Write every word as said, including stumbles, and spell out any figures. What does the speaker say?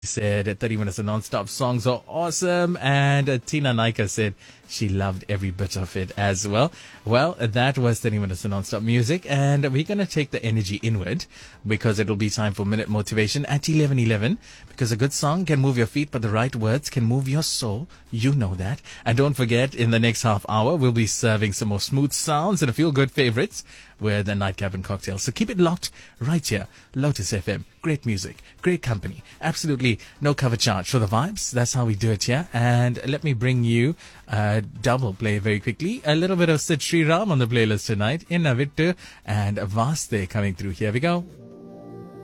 said thirty minutes of non-stop songs are awesome, and uh, Tina Naika said she loved every bit of it as well. Well, that was thirty minutes of non-stop music, and we're going to take the energy inward because it'll be time for Minute Motivation at eleven eleven, because a good song can move your feet, but the right words can move your soul. You know that. And don't forget, in the next half hour, we'll be serving some more smooth sounds and a few good favorites with the Nightcap and Cocktail. So keep it locked right here. Lotus F M. Great music, great company. Absolutely no cover charge for the vibes. That's how we do it here. And let me bring you a double play very quickly. A little bit of Sid Sriram on the playlist tonight. Inna Vittu and Vaste coming through. Here we go.